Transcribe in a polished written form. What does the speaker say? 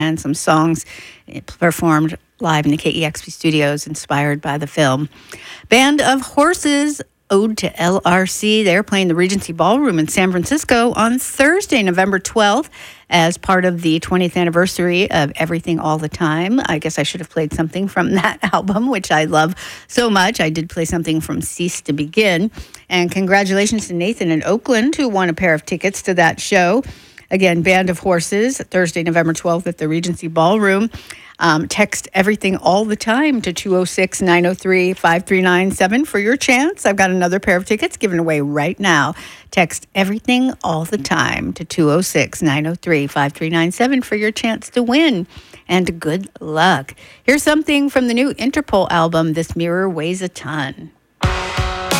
and some songs performed live in the KEXP studios inspired by the film. Band of Horses, Ode to LRC. They're playing the Regency Ballroom in San Francisco on Thursday, November 12th, as part of the 20th anniversary of Everything All the Time. I guess I should have played something from that album, which I love so much. I did play something from Cease to Begin. And congratulations to Nathan in Oakland, who won a pair of tickets to that show. Again, Band of Horses, Thursday, November 12th at the Regency Ballroom. Text Everything All the Time to 206-903-5397 for your chance. I've got another pair of tickets given away right now. Text Everything All the Time to 206-903-5397 for your chance to win. And good luck. Here's something from the new Interpol album, This Mirror Weighs a Ton.